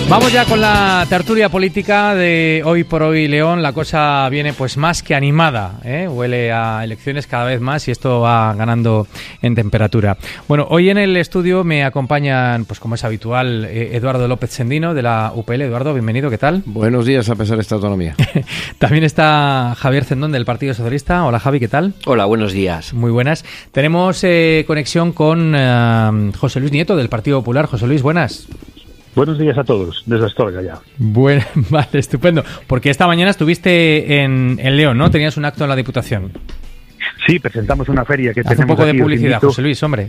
Vamos ya con la tertulia política de Hoy por Hoy León. La cosa viene pues más que animada, ¿eh? Huele a elecciones cada vez más y esto va ganando en temperatura. Bueno, hoy en el estudio me acompañan, pues como es habitual, Eduardo López Sendino de la UPL. Eduardo, bienvenido, ¿qué tal? Buenos días, a pesar de esta autonomía. También está Javier Cendón del Partido Socialista. Hola, Javi, ¿qué tal? Hola, buenos días. Muy buenas. Tenemos conexión con José Luis Nieto del Partido Popular. José Luis, buenas. Buenos días a todos, desde Astorga ya. Bueno, vale, estupendo. Porque esta mañana estuviste en León, ¿no? Tenías un acto en la Diputación. Sí, presentamos una feria que Haz tenemos un poco aquí, de publicidad, José Luis, hombre.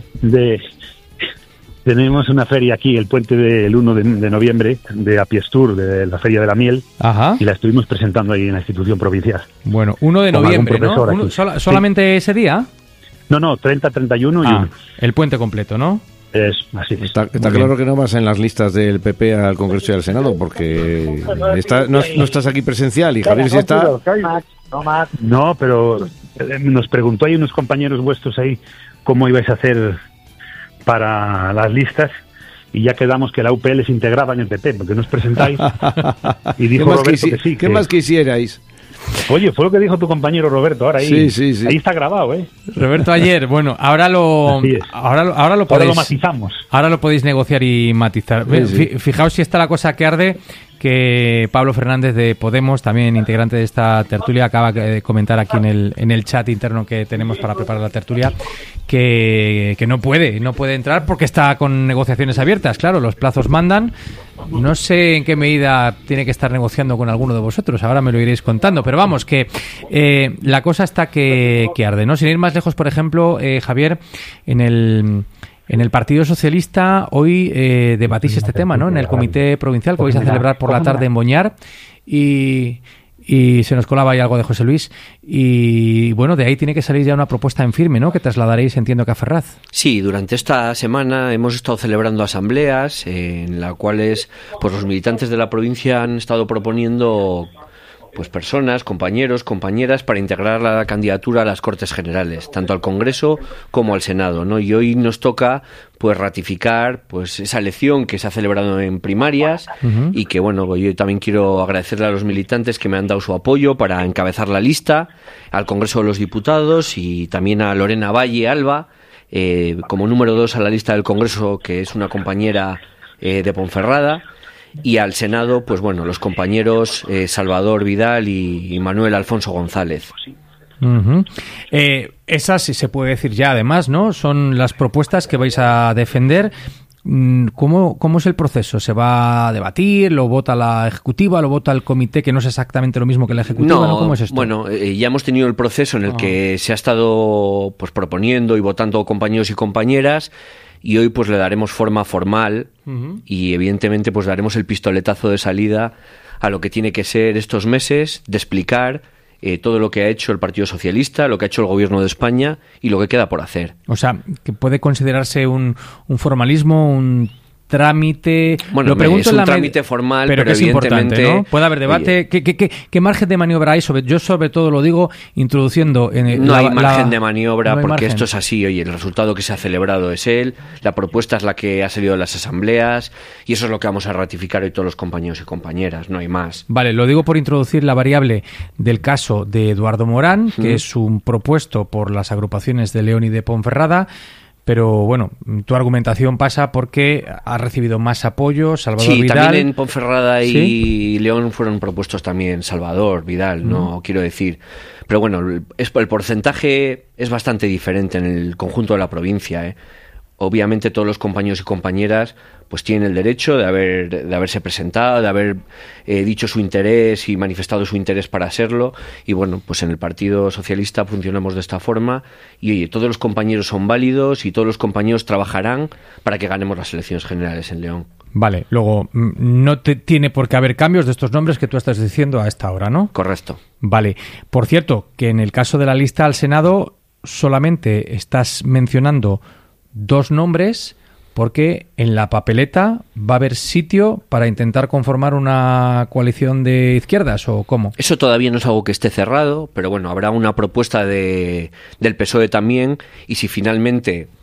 Tenemos una feria aquí, el puente del 1 de noviembre, de Apiestur, de la Feria de la Miel. Ajá. Y la estuvimos presentando ahí en la institución provincial. Bueno, 1 de noviembre, ¿no? ¿Solamente ese día? No, 30, 31 y 1. El puente completo, ¿no? Es así. Está claro que no vas en las listas del PP al Congreso y al Senado, porque no estás aquí presencial y Javier sí está. No, pero nos preguntó ahí unos compañeros vuestros ahí cómo ibais a hacer para las listas y ya quedamos que la UPL se integraba en el PP, porque no os presentáis. Y dijo Roberto que sí. ¿Qué más quisierais? Oye, fue lo que dijo tu compañero Roberto, ahora ahí, sí. Ahí está grabado, ¿eh? Roberto ayer, bueno, ahora lo matizamos. Ahora lo podéis negociar y matizar. Sí. Fijaos si está la cosa que arde, que Pablo Fernández de Podemos, también integrante de esta tertulia, acaba de comentar aquí en el chat interno que tenemos para preparar la tertulia, que no puede entrar porque está con negociaciones abiertas. Claro, los plazos mandan. No sé en qué medida tiene que estar negociando con alguno de vosotros, ahora me lo iréis contando, pero vamos, que la cosa está que arde, ¿no? Sin ir más lejos, por ejemplo, Javier, en el Partido Socialista hoy debatís este tema, ¿no? En el Comité Provincial que vais a celebrar por la tarde en Boñar y se nos colaba ahí algo de José Luis y bueno, de ahí tiene que salir ya una propuesta en firme, ¿no? Que trasladaréis, entiendo, que a Ferraz. Sí, durante esta semana hemos estado celebrando asambleas en las cuales pues los militantes de la provincia han estado proponiendo pues personas, compañeros, compañeras para integrar la candidatura a las Cortes Generales, tanto al Congreso como al Senado, ¿no? Y hoy nos toca pues ratificar pues esa elección que se ha celebrado en primarias y que bueno, yo también quiero agradecerle a los militantes que me han dado su apoyo para encabezar la lista, al Congreso de los Diputados y también a Lorena Valle Alba como número 2 a la lista del Congreso, que es una compañera de Ponferrada. Y al Senado, pues bueno, los compañeros Salvador Vidal y Manuel Alfonso González. Esas, si se puede decir ya, además, ¿no? Son las propuestas que vais a defender. ¿Cómo es el proceso? ¿Se va a debatir? ¿Lo vota la Ejecutiva? ¿Lo vota el Comité, que no es exactamente lo mismo que la Ejecutiva? ¿No? ¿Cómo es esto? Bueno, ya hemos tenido el proceso en el que se ha estado pues proponiendo y votando compañeros y compañeras. Y hoy pues le daremos forma formal y evidentemente pues daremos el pistoletazo de salida a lo que tiene que ser estos meses de explicar todo lo que ha hecho el Partido Socialista, lo que ha hecho el Gobierno de España y lo que queda por hacer. O sea, que puede considerarse un formalismo, un trámite. Bueno, es un trámite formal, pero que es evidentemente, importante, ¿no? Puede haber debate. ¿Qué margen de maniobra hay? Yo sobre todo lo digo introduciendo en no hay margen de maniobra, porque margen. Esto es así. Oye, el resultado que se ha celebrado es la propuesta es la que ha salido de las asambleas y eso es lo que vamos a ratificar hoy todos los compañeros y compañeras, no hay más. Vale, lo digo por introducir la variable del caso de Eduardo Morán, que es un propuesto por las agrupaciones de León y de Ponferrada. Pero bueno, tu argumentación pasa porque ha recibido más apoyo Salvador Vidal. Sí, también en Ponferrada y León fueron propuestos también Salvador Vidal, no quiero decir. Pero bueno, el porcentaje es bastante diferente en el conjunto de la provincia, Obviamente todos los compañeros y compañeras pues tienen el derecho de haberse presentado, de haber dicho su interés y manifestado su interés para hacerlo. Y bueno, pues en el Partido Socialista funcionamos de esta forma y oye, todos los compañeros son válidos y todos los compañeros trabajarán para que ganemos las elecciones generales en León. Vale, luego no tiene por qué haber cambios de estos nombres que tú estás diciendo a esta hora, ¿no? Correcto. Vale, por cierto, que en el caso de la lista al Senado solamente estás mencionando 2 nombres porque en la papeleta va a haber sitio para intentar conformar una coalición de izquierdas, ¿o cómo? Eso todavía no es algo que esté cerrado, pero bueno, habrá una propuesta del PSOE también, y si finalmente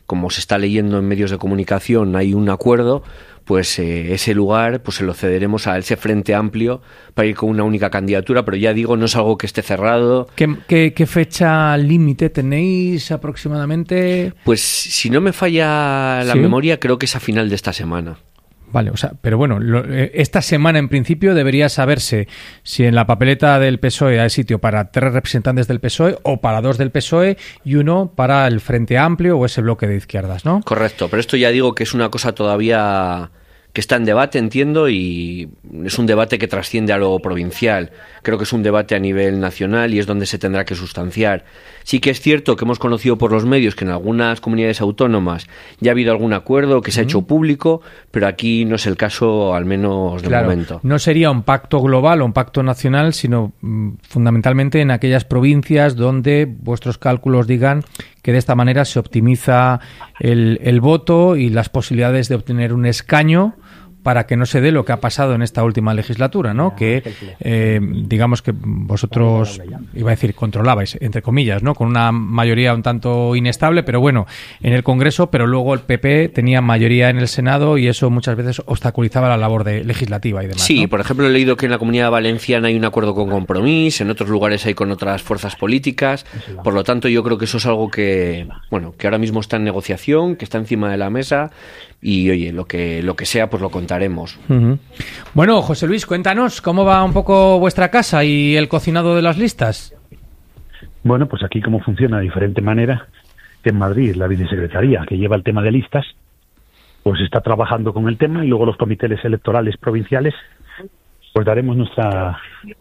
como se está leyendo en medios de comunicación, hay un acuerdo, pues ese lugar pues se lo cederemos a ese Frente Amplio para ir con una única candidatura, pero ya digo, no es algo que esté cerrado. ¿Qué fecha límite tenéis aproximadamente? Pues si no me falla la memoria, creo que es a final de esta semana. Vale, o sea, pero bueno, esta semana en principio debería saberse si en la papeleta del PSOE hay sitio para 3 representantes del PSOE o para 2 del PSOE y 1 para el Frente Amplio o ese bloque de izquierdas, ¿no? Correcto, pero esto ya digo que es una cosa todavía que está en debate, entiendo, y es un debate que trasciende a lo provincial. Creo que es un debate a nivel nacional y es donde se tendrá que sustanciar. Sí que es cierto que hemos conocido por los medios que en algunas comunidades autónomas ya ha habido algún acuerdo que se ha hecho público, pero aquí no es el caso, al menos de momento. No sería un pacto global o un pacto nacional, sino fundamentalmente en aquellas provincias donde vuestros cálculos digan que de esta manera se optimiza el voto y las posibilidades de obtener un escaño para que no se dé lo que ha pasado en esta última legislatura, ¿no? Que digamos que vosotros, iba a decir, controlabais, entre comillas, ¿no? Con una mayoría un tanto inestable, pero bueno, en el Congreso, pero luego el PP tenía mayoría en el Senado y eso muchas veces obstaculizaba la labor legislativa y demás. Sí, ¿no? Por ejemplo, he leído que en la Comunidad Valenciana hay un acuerdo con Compromís, en otros lugares hay con otras fuerzas políticas, por lo tanto yo creo que eso es algo que, bueno, que ahora mismo está en negociación, que está encima de la mesa. Y oye, lo que sea, pues lo contaremos. Uh-huh. Bueno, José Luis, cuéntanos, ¿cómo va un poco vuestra casa y el cocinado de las listas? Bueno, pues aquí cómo funciona de diferente manera que en Madrid la vicesecretaría que lleva el tema de listas, pues está trabajando con el tema y luego los comités electorales provinciales, pues daremos nuestra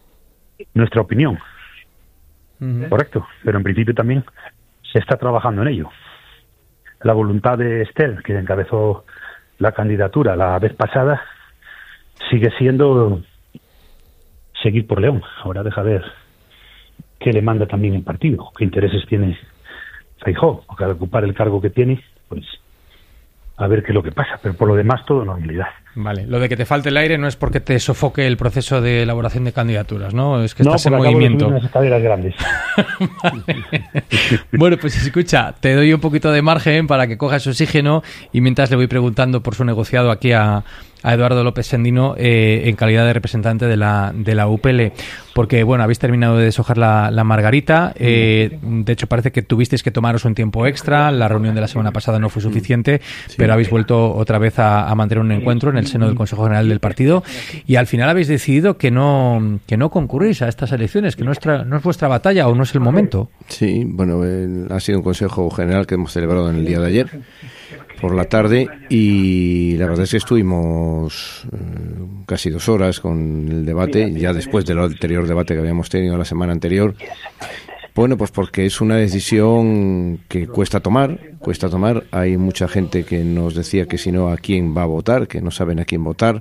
opinión. Uh-huh. Correcto, pero en principio también se está trabajando en ello. La voluntad de Estel, que encabezó la candidatura la vez pasada, sigue siendo seguir por León. Ahora deja ver qué le manda también el partido, qué intereses tiene Feijóo, porque al ocupar el cargo que tiene, pues a ver qué es lo que pasa, pero por lo demás todo normalidad. Vale, lo de que te falte el aire no es porque te sofoque el proceso de elaboración de candidaturas, ¿no? Es que estás en movimiento. No, unas escaleras grandes. Vale. Bueno, pues escucha, te doy un poquito de margen para que cojas oxígeno y mientras le voy preguntando por su negociado aquí a Eduardo López Sendino en calidad de representante de la UPL, porque bueno, habéis terminado de deshojar la margarita, de hecho parece que tuvisteis que tomaros un tiempo extra, la reunión de la semana pasada no fue suficiente, sí, pero habéis vuelto otra vez a mantener un encuentro en el seno del Consejo General del partido y al final habéis decidido que no concurrís a estas elecciones, que no es vuestra batalla o no es el momento. Sí, bueno, ha sido un Consejo General que hemos celebrado en el día de ayer por la tarde y la verdad es que estuvimos casi 2 horas con el debate, ya después del anterior debate que habíamos tenido la semana anterior. Bueno, pues porque es una decisión que cuesta tomar. Hay mucha gente que nos decía que si no, ¿a quién va a votar? Que no saben a quién votar.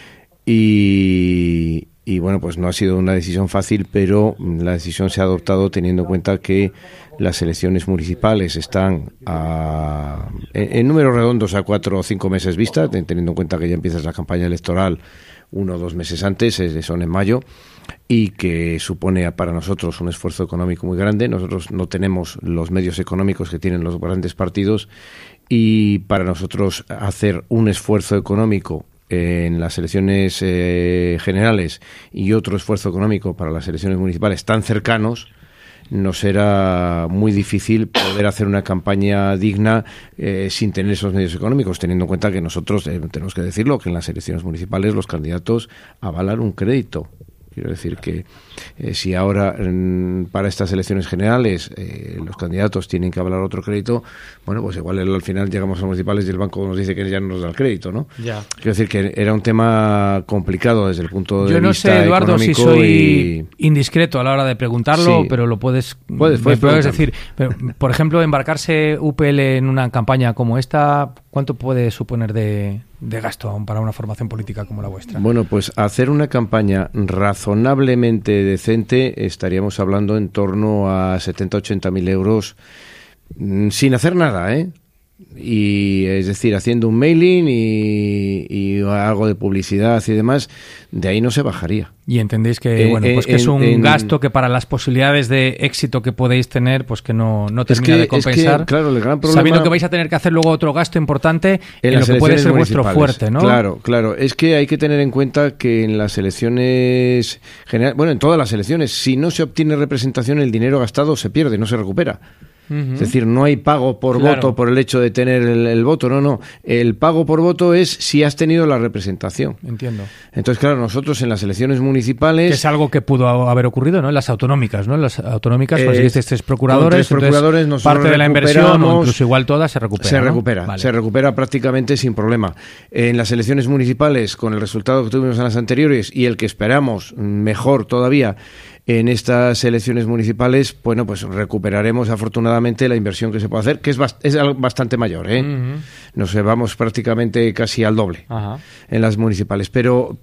Y bueno, pues no ha sido una decisión fácil, pero la decisión se ha adoptado teniendo en cuenta que las elecciones municipales están en números redondos a 4 o 5 meses vista, teniendo en cuenta que ya empieza la campaña electoral 1 o 2 meses antes, son en mayo, y que supone para nosotros un esfuerzo económico muy grande. Nosotros no tenemos los medios económicos que tienen los grandes partidos y para nosotros hacer un esfuerzo económico en las elecciones generales y otro esfuerzo económico para las elecciones municipales tan cercanos, nos era muy difícil poder hacer una campaña digna sin tener esos medios económicos, teniendo en cuenta que nosotros, tenemos que decirlo, que en las elecciones municipales los candidatos avalan un crédito. Quiero decir que si ahora para estas elecciones generales los candidatos tienen que avalar otro crédito, bueno, pues igual al final llegamos a los municipales y el banco nos dice que ya no nos da el crédito, ¿no? Ya. Quiero decir que era un tema complicado desde el punto de vista económico. Yo no sé, Eduardo, si soy indiscreto a la hora de preguntarlo, sí, pero lo puedes decir. Pero, por ejemplo, embarcarse UPL en una campaña como esta, ¿cuánto puede suponer de gasto para una formación política como la vuestra? Bueno, pues hacer una campaña razonablemente decente estaríamos hablando en torno a 70-80 mil euros sin hacer nada, y es decir, haciendo un mailing y algo de publicidad y demás, de ahí no se bajaría. Y entendéis que que es un gasto que para las posibilidades de éxito que podéis tener, pues que no termina de compensar. Es que, claro, el gran problema, sabiendo que vais a tener que hacer luego otro gasto importante en lo que puede ser vuestro fuerte, ¿no? Claro. Es que hay que tener en cuenta que en las elecciones generales, en todas las elecciones, si no se obtiene representación, el dinero gastado se pierde, no se recupera. Es decir, no hay pago por voto por el hecho de tener el voto, no. El pago por voto es si has tenido la representación. Entiendo. Entonces, claro, nosotros en las elecciones municipales... Que es algo que pudo haber ocurrido, ¿no? En las autonómicas, ¿no? En las autonómicas conseguisteis 3 procuradores, nosotros parte de la inversión, o incluso igual toda, se recupera. Se recupera prácticamente sin problema. En las elecciones municipales, con el resultado que tuvimos en las anteriores y el que esperamos mejor todavía en estas elecciones municipales, pues recuperaremos afortunadamente la inversión que se puede hacer, que es bastante mayor, Nos vamos prácticamente casi al doble en las municipales. Pero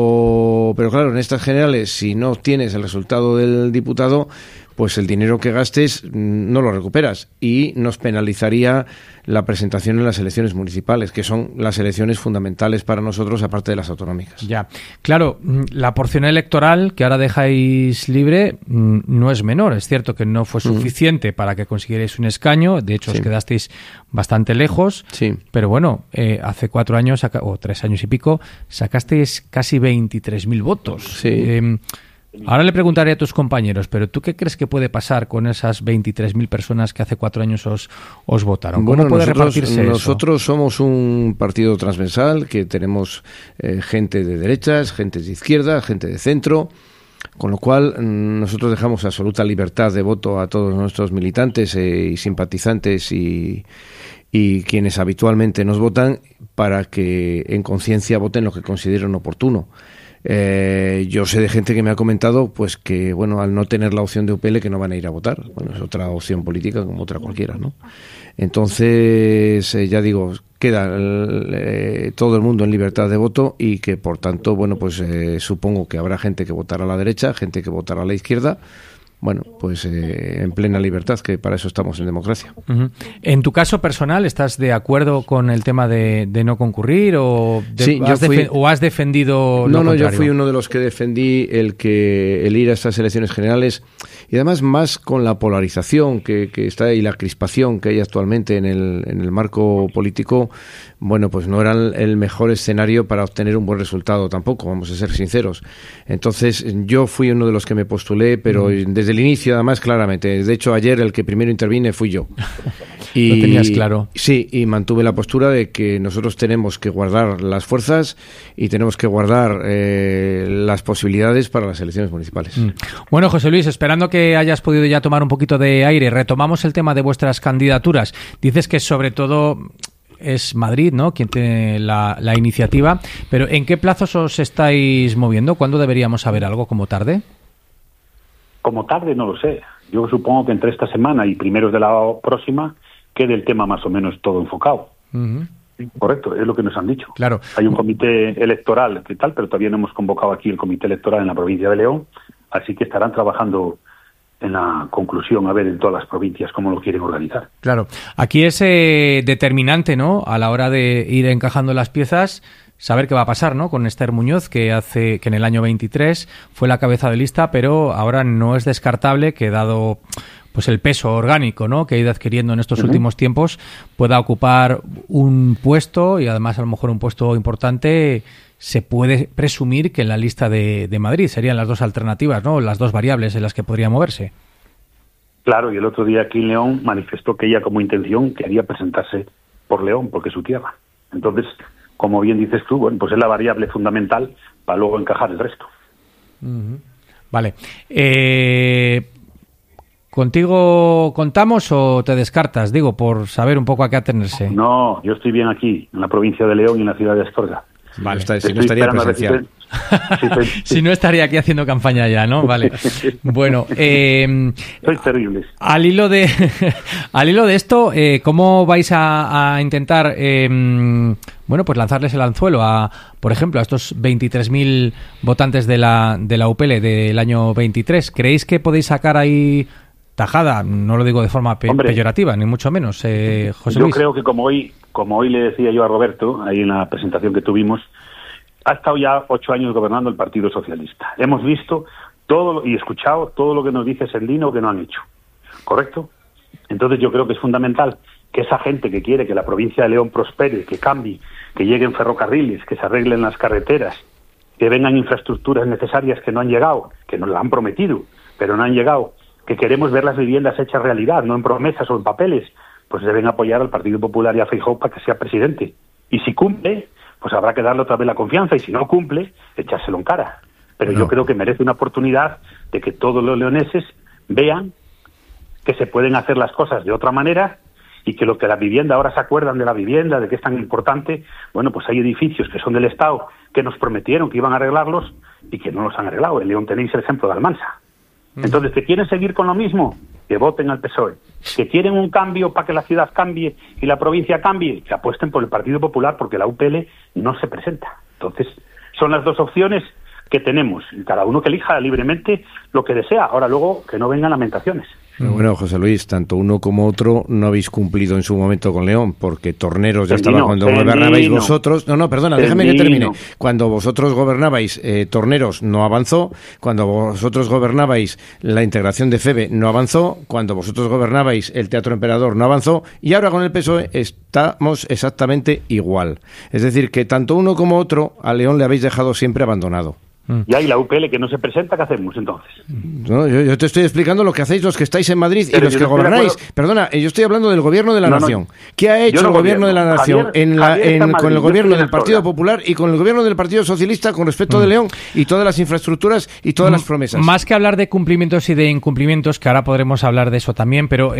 claro, en estas generales, si no obtienes el resultado del diputado, pues el dinero que gastes no lo recuperas y nos penalizaría la presentación en las elecciones municipales, que son las elecciones fundamentales para nosotros, aparte de las autonómicas. Ya, claro, la porción electoral que ahora dejáis libre no es menor. Es cierto que no fue suficiente para que consiguierais un escaño, de hecho os quedasteis bastante lejos, pero bueno, hace 4 años, o 3 años y pico, sacasteis casi 23.000 votos. Sí. Ahora le preguntaré a tus compañeros, pero ¿tú qué crees que puede pasar con esas 23.000 personas que hace 4 años os votaron? ¿Cómo puede repartirse eso? Nosotros somos un partido transversal que tenemos gente de derechas, gente de izquierda, gente de centro, con lo cual nosotros dejamos absoluta libertad de voto a todos nuestros militantes y simpatizantes y quienes habitualmente nos votan para que en conciencia voten lo que consideren oportuno. Yo sé de gente que me ha comentado pues que al no tener la opción de UPL que no van a ir a votar. Es otra opción política como otra cualquiera, ¿no? Entonces ya digo, queda todo el mundo en libertad de voto y que por tanto supongo que habrá gente que votará a la derecha, gente que votará a la izquierda. En plena libertad, que para eso estamos en democracia. En tu caso personal, ¿estás de acuerdo con el tema de no concurrir o has defendido lo contrario? Yo fui uno de los que defendí el ir a estas elecciones generales y además más con la polarización que está y la crispación que hay actualmente en el marco político. No era el mejor escenario para obtener un buen resultado tampoco, vamos a ser sinceros. Entonces, yo fui uno de los que me postulé, pero desde el inicio, además, claramente. De hecho, ayer el que primero intervine fui yo. Lo tenías claro. Sí, y mantuve la postura de que nosotros tenemos que guardar las fuerzas y tenemos que guardar las posibilidades para las elecciones municipales. Bueno, José Luis, esperando que hayas podido ya tomar un poquito de aire, retomamos el tema de vuestras candidaturas. Dices que sobre todo es Madrid, ¿no?, quien tiene la iniciativa, pero ¿en qué plazos os estáis moviendo? ¿Cuándo deberíamos saber algo? ¿Como tarde? Como tarde no lo sé. Yo supongo que entre esta semana y primeros de la próxima quede el tema más o menos todo enfocado. Correcto, es lo que nos han dicho. Claro. Hay un comité electoral que tal, pero todavía no hemos convocado aquí el comité electoral en la provincia de León, así que estarán trabajando en la conclusión, a ver en todas las provincias cómo lo quieren organizar. Claro, aquí es determinante, ¿no?, a la hora de ir encajando las piezas, saber qué va a pasar, ¿no?, con Esther Muñoz, que en el año 23 fue la cabeza de lista, pero ahora no es descartable que, dado pues el peso orgánico, ¿no?, que ha ido adquiriendo en estos últimos tiempos, pueda ocupar un puesto, y además a lo mejor un puesto importante. Se puede presumir que en la lista de Madrid serían las 2 alternativas, ¿no?, las 2 variables en las que podría moverse. Claro, y el otro día aquí en León manifestó que ella como intención quería presentarse por León, porque es su tierra. Entonces, como bien dices tú, pues es la variable fundamental para luego encajar el resto. Vale. ¿Contigo contamos o te descartas? Digo, por saber un poco a qué atenerse. No, yo estoy bien aquí, en la provincia de León y en la ciudad de Astorga. Vale. Si no estaría presencial. Si no estaría aquí haciendo campaña ya, ¿no? Vale. Bueno, sois terribles. Al hilo de esto, ¿cómo vais a intentar pues lanzarles el anzuelo por ejemplo, a estos 23.000 votantes de la UPL del año 23? ¿Creéis que podéis sacar ahí tajada. No lo digo de forma peyorativa, ni mucho menos. José Luis. Yo creo que como hoy le decía yo a Roberto, ahí en la presentación que tuvimos, ha estado ya 8 años gobernando el Partido Socialista. Hemos visto todo y escuchado todo lo que nos dice Sendino que no han hecho. ¿Correcto? Entonces yo creo que es fundamental que esa gente que quiere que la provincia de León prospere, que cambie, que lleguen ferrocarriles, que se arreglen las carreteras, que vengan infraestructuras necesarias que no han llegado, que nos la han prometido, pero no han llegado, que queremos ver las viviendas hechas realidad, no en promesas o en papeles, pues deben apoyar al Partido Popular y a Feijóo para que sea presidente. Y si cumple, pues habrá que darle otra vez la confianza, y si no cumple, echárselo en cara. Pero yo creo que merece una oportunidad de que todos los leoneses vean que se pueden hacer las cosas de otra manera, y que lo que la vivienda, ahora se acuerdan de la vivienda, de que es tan importante. Bueno, pues hay edificios que son del Estado que nos prometieron que iban a arreglarlos y que no los han arreglado. En León tenéis el ejemplo de Almansa. Entonces, ¿que quieren seguir con lo mismo? Que voten al PSOE. ¿Que quieren un cambio para que la ciudad cambie y la provincia cambie? Que apuesten por el Partido Popular, porque la UPL no se presenta. Entonces, son las dos opciones que tenemos. Cada uno que elija libremente lo que desea. Ahora, luego, que no vengan lamentaciones. Bueno, José Luis, tanto uno como otro no habéis cumplido en su momento con León, porque Torneros ya estaba cuando gobernabais vosotros. No, perdona, déjame que termine. Cuando vosotros gobernabais, Torneros no avanzó. Cuando vosotros gobernabais, la integración de FEBE no avanzó. Cuando vosotros gobernabais, el Teatro Emperador no avanzó. Y ahora con el PSOE estamos exactamente igual. Es decir, que tanto uno como otro a León le habéis dejado siempre abandonado. Y hay la UPL que no se presenta, ¿qué hacemos entonces? No, yo te estoy explicando lo que hacéis los que estáis en Madrid y los que gobernáis. Perdona, yo estoy hablando del gobierno de la nación. ¿Qué ha hecho el gobierno de la nación con el gobierno del Partido Popular y con el gobierno del Partido Socialista con respecto de León y todas las infraestructuras y todas las promesas? Más que hablar de cumplimientos y de incumplimientos, que ahora podremos hablar de eso también, pero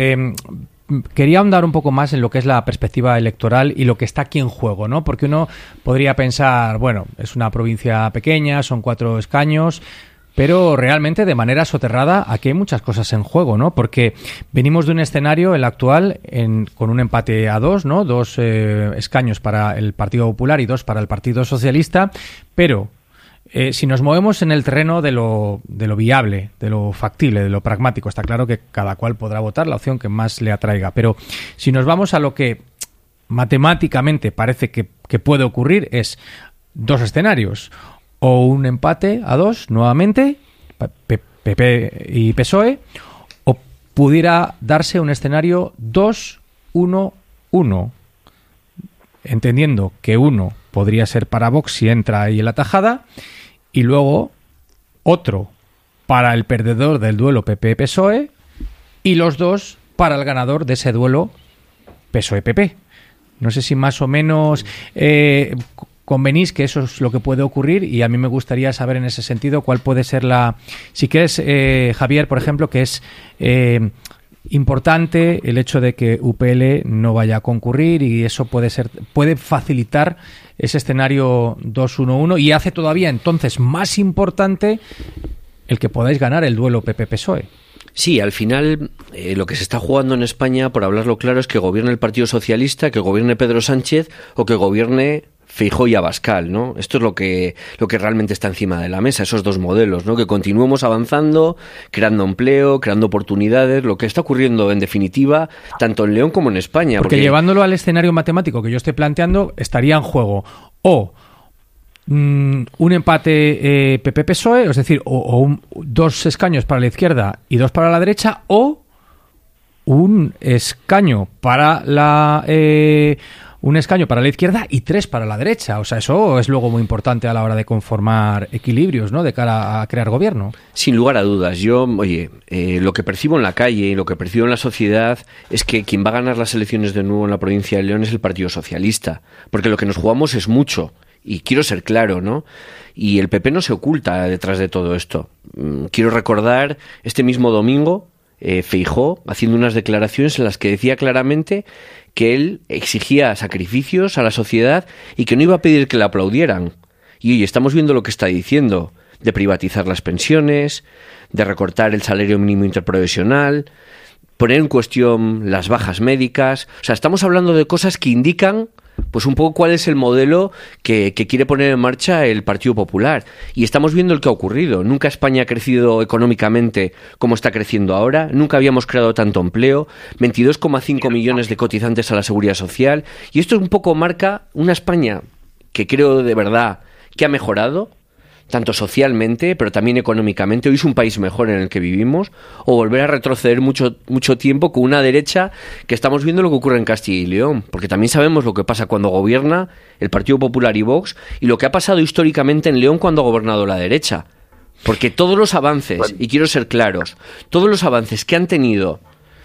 quería ahondar un poco más en lo que es la perspectiva electoral y lo que está aquí en juego, ¿no? Porque uno podría pensar, bueno, es una provincia pequeña, son 4 escaños, pero realmente de manera soterrada aquí hay muchas cosas en juego, ¿no? Porque venimos de un escenario, el actual, con un empate a 2, ¿no? 2 escaños para el Partido Popular y 2 para el Partido Socialista, pero si nos movemos en el terreno de lo viable, de lo factible, de lo pragmático, está claro que cada cual podrá votar la opción que más le atraiga, pero si nos vamos a lo que matemáticamente parece que puede ocurrir, es 2 escenarios, o un empate a 2 nuevamente, PP y PSOE, o pudiera darse un escenario 2-1-1, entendiendo que uno podría ser para Vox si entra ahí en la tajada, y luego otro para el perdedor del duelo PP-PSOE y los 2 para el ganador de ese duelo PSOE-PP. No sé si más o menos convenís que eso es lo que puede ocurrir, y a mí me gustaría saber en ese sentido cuál puede ser si quieres, Javier, por ejemplo, que es importante el hecho de que UPL no vaya a concurrir, y eso puede facilitar ese escenario 2-1-1, y hace todavía entonces más importante el que podáis ganar el duelo PP-PSOE. Sí, al final lo que se está jugando en España, por hablarlo claro, es que gobierne el Partido Socialista, que gobierne Pedro Sánchez o que gobierne Feijóo y Abascal, ¿no? Esto es lo que realmente está encima de la mesa, esos 2 modelos, ¿no? Que continuemos avanzando, creando empleo, creando oportunidades, lo que está ocurriendo en definitiva tanto en León como en España. Porque llevándolo al escenario matemático que yo estoy planteando, estaría en juego o un empate PP-PSOE, es decir, o 2 escaños para la izquierda y 2 para la derecha, o un escaño para la izquierda y 3 para la derecha. O sea, eso es luego muy importante a la hora de conformar equilibrios, ¿no?, de cara a crear gobierno. Sin lugar a dudas. Yo, lo que percibo en la calle y lo que percibo en la sociedad es que quien va a ganar las elecciones de nuevo en la provincia de León es el Partido Socialista, porque lo que nos jugamos es mucho. Y quiero ser claro, ¿no? Y el PP no se oculta detrás de todo esto. Quiero recordar este mismo domingo Feijóo haciendo unas declaraciones en las que decía claramente que él exigía sacrificios a la sociedad y que no iba a pedir que le aplaudieran. Y hoy estamos viendo lo que está diciendo, de privatizar las pensiones, de recortar el salario mínimo interprofesional, poner en cuestión las bajas médicas. O sea, estamos hablando de cosas que indican pues un poco cuál es el modelo que quiere poner en marcha el Partido Popular. Y estamos viendo el que ha ocurrido. Nunca España ha crecido económicamente como está creciendo ahora, nunca habíamos creado tanto empleo, 22,5 millones de cotizantes a la Seguridad Social, y esto un poco marca una España que creo de verdad que ha mejorado, tanto socialmente, pero también económicamente. Hoy es un país mejor en el que vivimos, o volver a retroceder mucho tiempo con una derecha que estamos viendo lo que ocurre en Castilla y León, porque también sabemos lo que pasa cuando gobierna el Partido Popular y Vox, y lo que ha pasado históricamente en León cuando ha gobernado la derecha. Porque todos los avances, y quiero ser claros, todos los avances que han tenido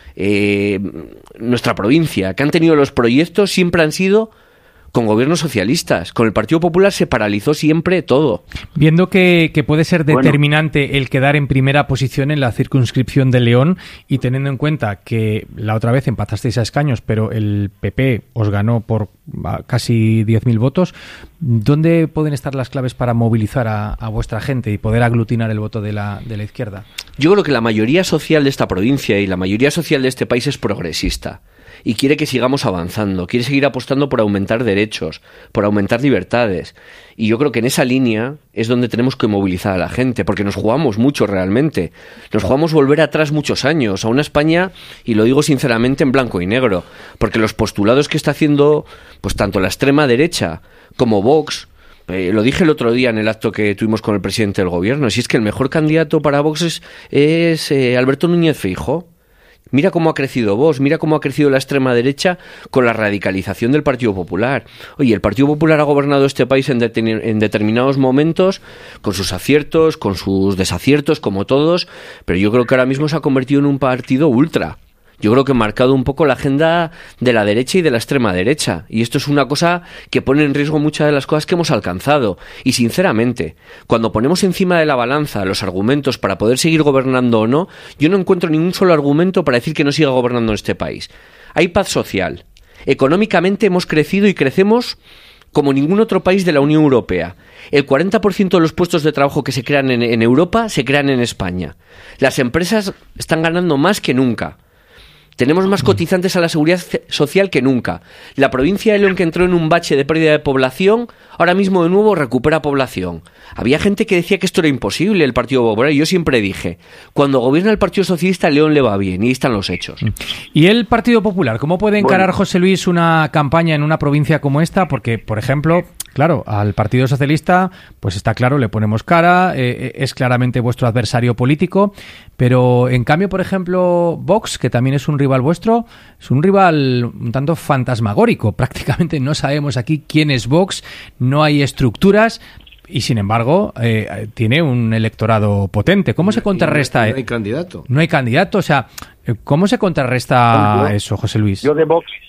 nuestra provincia, que han tenido los proyectos, siempre han sido con gobiernos socialistas. Con el Partido Popular se paralizó siempre todo. Viendo que puede ser determinante el quedar en primera posición en la circunscripción de León, y teniendo en cuenta que la otra vez empatasteis a escaños, pero el PP os ganó por casi 10.000 votos, ¿dónde pueden estar las claves para movilizar a vuestra gente y poder aglutinar el voto de la izquierda? Yo creo que la mayoría social de esta provincia y la mayoría social de este país es progresista. Y quiere que sigamos avanzando, quiere seguir apostando por aumentar derechos, por aumentar libertades. Y yo creo que en esa línea es donde tenemos que movilizar a la gente, porque nos jugamos mucho realmente. Nos jugamos volver atrás muchos años, a una España, y lo digo sinceramente, en blanco y negro, porque los postulados que está haciendo pues tanto la extrema derecha como Vox, lo dije el otro día en el acto que tuvimos con el presidente del gobierno, si es que el mejor candidato para Vox es Alberto Núñez Feijóo. Mira cómo ha crecido Vox, mira cómo ha crecido la extrema derecha con la radicalización del Partido Popular. Oye, el Partido Popular ha gobernado este país en determinados momentos, con sus aciertos, con sus desaciertos, como todos, pero yo creo que ahora mismo se ha convertido en un partido ultra. Yo creo que ha marcado un poco la agenda de la derecha y de la extrema derecha. Y esto es una cosa que pone en riesgo muchas de las cosas que hemos alcanzado. Y sinceramente, cuando ponemos encima de la balanza los argumentos para poder seguir gobernando o no, yo no encuentro ningún solo argumento para decir que no siga gobernando en este país. Hay paz social. Económicamente hemos crecido y crecemos como ningún otro país de la Unión Europea. El 40% de los puestos de trabajo que se crean en Europa se crean en España. Las empresas están ganando más que nunca. Tenemos más cotizantes a la Seguridad Social que nunca. La provincia de León, que entró en un bache de pérdida de población, ahora mismo de nuevo recupera población. Había gente que decía que esto era imposible, el Partido Popular, y yo siempre dije, cuando gobierna el Partido Socialista, León le va bien, y ahí están los hechos. ¿Y el Partido Popular? ¿Cómo puede encarar, José Luis, una campaña en una provincia como esta? Porque, por ejemplo, claro, al Partido Socialista, pues está claro, le ponemos cara, es claramente vuestro adversario político, pero en cambio, por ejemplo, Vox, que también es un rival vuestro, es un rival un tanto fantasmagórico. Prácticamente no sabemos aquí quién es Vox, no hay estructuras y, sin embargo, tiene un electorado potente. ¿Cómo se contrarresta? No hay candidato. No hay candidato, o sea, ¿cómo se contrarresta eso, José Luis? Yo de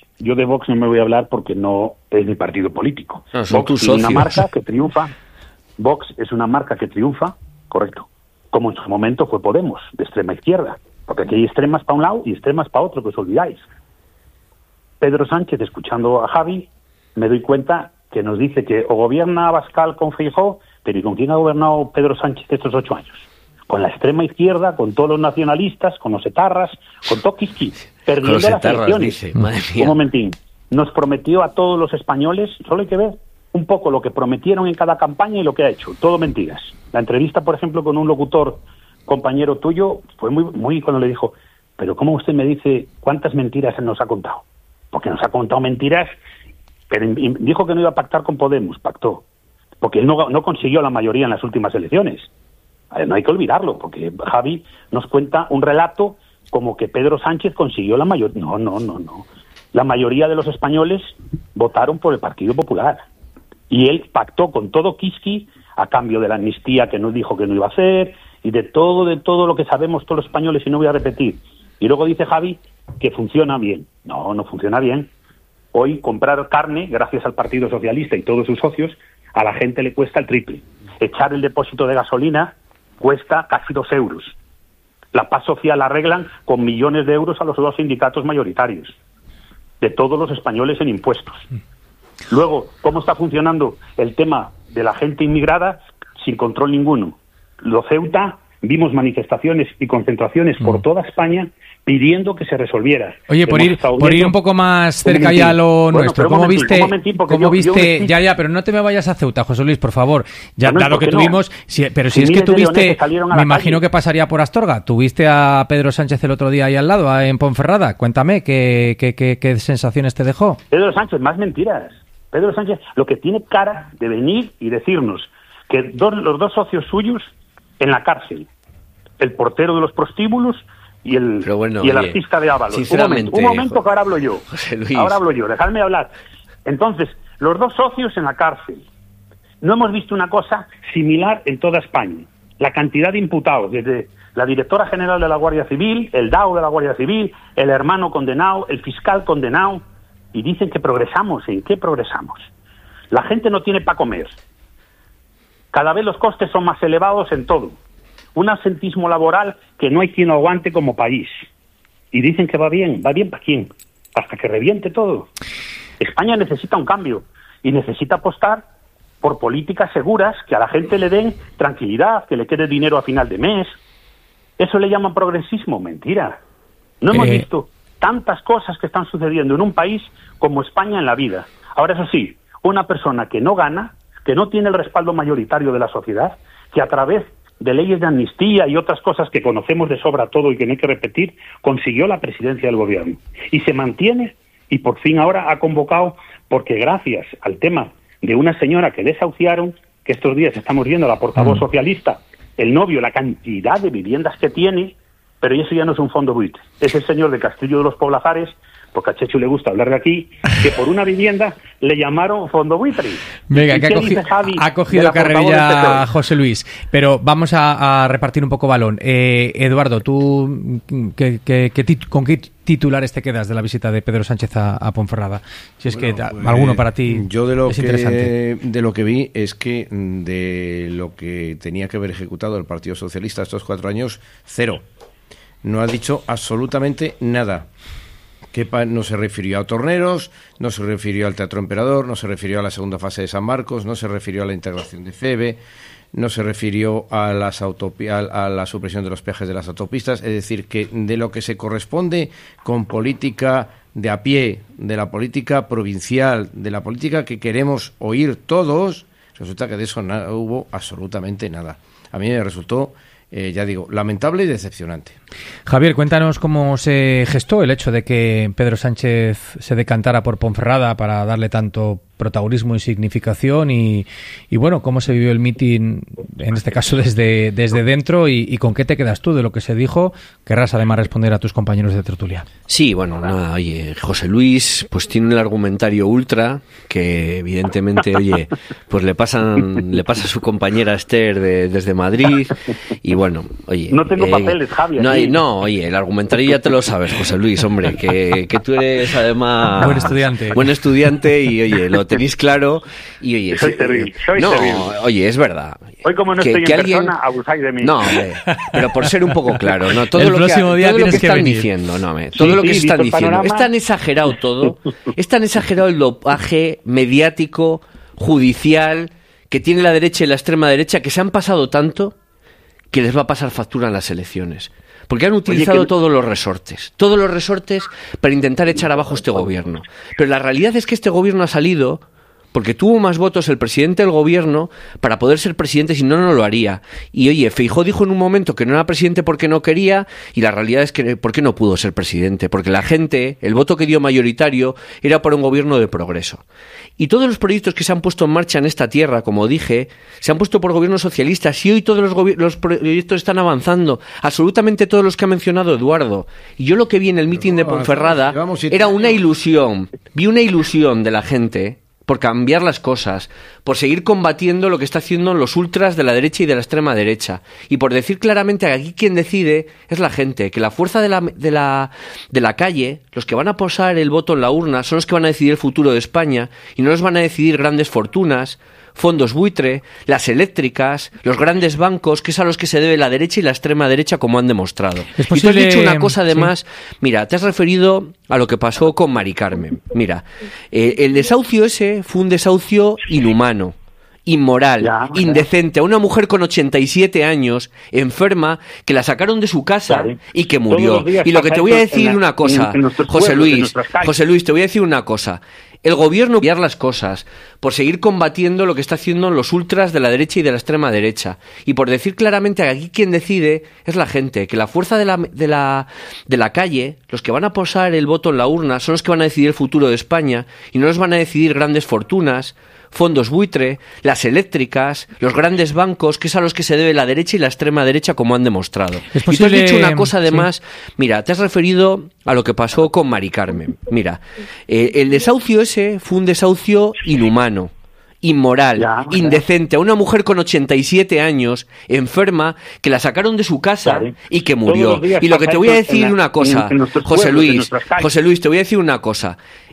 Vox no me voy a hablar porque no es mi partido político. No, son tus socios. socios. Una marca que triunfa. Vox es una marca que triunfa, correcto, como en su momento fue Podemos, de extrema izquierda. Porque aquí hay extremas para un lado y extremas para otro, que os olvidáis. Pedro Sánchez, escuchando a Javi, me doy cuenta que nos dice que o gobierna Abascal con Feijóo, pero ¿y con quién ha gobernado Pedro Sánchez estos 8 años? Con la extrema izquierda, con todos los nacionalistas, con los etarras, con Tokiski, perdiendo las elecciones. Dice, madre mía. Un momentín. Nos prometió a todos los españoles, solo hay que ver un poco lo que prometieron en cada campaña y lo que ha hecho. Todo mentiras. La entrevista, por ejemplo, con un locutor compañero tuyo fue muy cuando le dijo, pero ¿cómo usted me dice cuántas mentiras nos ha contado? Porque nos ha contado mentiras, pero dijo que no iba a pactar con Podemos, pactó, porque él no consiguió la mayoría en las últimas elecciones. No hay que olvidarlo, porque Javi nos cuenta un relato como que Pedro Sánchez consiguió la mayoría. No. La mayoría de los españoles votaron por el Partido Popular y él pactó con todo Kiski a cambio de la amnistía que nos dijo que no iba a hacer y de todo lo que sabemos todos los españoles, y no voy a repetir. Y luego dice Javi que funciona bien. No funciona bien. Hoy comprar carne, gracias al Partido Socialista y todos sus socios, a la gente le cuesta el triple. Echar el depósito de gasolina cuesta casi 2 euros. La paz social la arreglan con millones de euros a los 2 sindicatos mayoritarios, de todos los españoles en impuestos. Luego, ¿cómo está funcionando el tema de la gente inmigrada sin control ninguno? Lo Ceuta vimos manifestaciones y concentraciones por toda España pidiendo que se resolviera. Oye, por ir un poco más cerca ya a lo nuestro, ¿cómo viste? Ya, pero no te me vayas a Ceuta, José Luis, por favor. Ya, dado que tuvimos, pero si es que tuviste, me imagino que pasaría por Astorga. ¿Tuviste a Pedro Sánchez el otro día ahí al lado, en Ponferrada? Cuéntame, ¿qué sensaciones te dejó? Pedro Sánchez, más mentiras. Pedro Sánchez, lo que tiene cara de venir y decirnos que los dos socios suyos en la cárcel, el portero de los prostíbulos y el artista de Ábalos. Un momento que ahora hablo yo. Dejadme hablar. Entonces, los dos socios en la cárcel. No hemos visto una cosa similar en toda España. La cantidad de imputados, desde la directora general de la Guardia Civil, el DAO de la Guardia Civil, el hermano condenado, el fiscal condenado, y dicen que progresamos. ¿En qué progresamos? La gente no tiene para comer. Cada vez los costes son más elevados en todo. Un absentismo laboral que no hay quien lo aguante como país. Y dicen que va bien. ¿Va bien para quién? Hasta que reviente todo. España necesita un cambio y necesita apostar por políticas seguras que a la gente le den tranquilidad, que le quede dinero a final de mes. ¿Eso le llaman progresismo? Mentira. No hemos visto tantas cosas que están sucediendo en un país como España en la vida. Ahora, eso sí, una persona que no gana, que no tiene el respaldo mayoritario de la sociedad, que a través de leyes de amnistía y otras cosas que conocemos de sobra todo y que no hay que repetir, consiguió la presidencia del gobierno. Y se mantiene, y por fin ahora ha convocado, porque gracias al tema de una señora que desahuciaron, que estos días estamos viendo a la portavoz socialista, el novio, la cantidad de viviendas que tiene, pero eso ya no es un fondo buitre. Es el señor de Castillo de los Poblazares, porque a Chechu le gusta hablar de aquí, que por una vivienda le llamaron fondo buitre. Venga, que ha cogido carrerilla José Luis. Pero vamos a repartir un poco balón. Eduardo, ¿tú con qué titulares te quedas de la visita de Pedro Sánchez a Ponferrada? Si es que alguno para ti yo interesante. De lo que vi es que de lo que tenía que haber ejecutado el Partido Socialista estos 4 años, cero. No ha dicho absolutamente nada. Que no se refirió a Torneros, no se refirió al Teatro Emperador, no se refirió a la segunda fase de San Marcos, no se refirió a la integración de FEBE, no se refirió a la supresión de los peajes de las autopistas. Es decir, que de lo que se corresponde con política de a pie, de la política provincial, de la política que queremos oír todos, resulta que de eso no hubo absolutamente nada. A mí me resultó, ya digo, lamentable y decepcionante. Javier, cuéntanos cómo se gestó el hecho de que Pedro Sánchez se decantara por Ponferrada para darle tanto protagonismo y significación y bueno, cómo se vivió el mitin, en este caso desde dentro y con qué te quedas tú de lo que se dijo. Querrás además responder a tus compañeros de tertulia. Sí, bueno, nada, oye, José Luis pues tiene un argumentario ultra que evidentemente, oye, pues le pasa a su compañera Esther desde Madrid y bueno, oye... No tengo papeles, Javier. Oye, el argumentario ya te lo sabes, José Luis, hombre, que tú eres además... Buen estudiante y, oye, lo tenéis claro y, oye... Soy terrible. Oye, es verdad. Hoy como no estoy en persona, abusáis de mí. No, hombre, pero por ser un poco claro, ¿no? Todo el próximo día tienes que están venir. Diciendo, todo lo que se están diciendo. Es tan exagerado todo, es tan exagerado el dopaje mediático, judicial, que tiene la derecha y la extrema derecha, que se han pasado tanto que les va a pasar factura en las elecciones. Porque han utilizado todos los resortes para intentar echar abajo este gobierno. Pero la realidad es que este gobierno ha salido porque tuvo más votos el presidente del gobierno para poder ser presidente, si no, no lo haría. Y oye, Feijóo dijo en un momento que no era presidente porque no quería, y la realidad es que ¿por qué no pudo ser presidente? Porque la gente, el voto que dio mayoritario, era por un gobierno de progreso. Y todos los proyectos que se han puesto en marcha en esta tierra, como dije, se han puesto por gobiernos socialistas, y hoy todos los proyectos están avanzando, absolutamente todos los que ha mencionado Eduardo. Y yo lo que vi en el mitin de Ponferrada era una ilusión, vi una ilusión de la gente por cambiar las cosas, por seguir combatiendo lo que está haciendo los ultras de la derecha y de la extrema derecha, y por decir claramente que aquí quien decide es la gente, que la fuerza de la calle, los que van a posar el voto en la urna, son los que van a decidir el futuro de España, y no los van a decidir grandes fortunas, fondos buitre, las eléctricas, los grandes bancos, que es a los que se debe la derecha y la extrema derecha, como han demostrado. Y tú has dicho una cosa además, sí. Mira, te has referido a lo que pasó con Mari Carmen. Mira, el desahucio ese fue un desahucio inhumano inmoral, indecente, a una mujer con 87 años, enferma, que la sacaron de su casa y que murió. Y lo que te voy a decir una cosa, José Luis, te voy a decir una cosa. El gobierno cambiar las cosas por seguir combatiendo lo que está haciendo los ultras de la derecha y de la extrema derecha, y por decir claramente que aquí quien decide es la gente, que la fuerza de la calle, los que van a posar el voto en la urna, son los que van a decidir el futuro de España, y no los van a decidir grandes fortunas, fondos buitre, las eléctricas, los grandes bancos, que es a los que se debe la derecha y la extrema derecha, como han demostrado. ¿Es posible? Y tú has dicho una cosa además, mira, te has referido a lo que pasó con Mari Carmen. Mira, el desahucio ese fue un desahucio inhumano, inmoral, indecente, a una mujer con 87 años, enferma, que la sacaron de su casa y que murió. Y lo que te voy a decir una cosa, José Luis, te voy a decir una cosa.